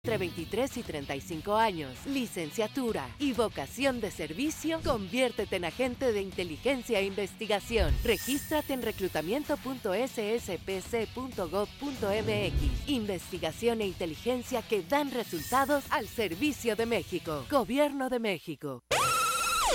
Entre 23 y 35 años, licenciatura y vocación de servicio, conviértete en agente de inteligencia e investigación. Regístrate en reclutamiento.sspc.gov.mx. Investigación e inteligencia que dan resultados al servicio de México. Gobierno de México.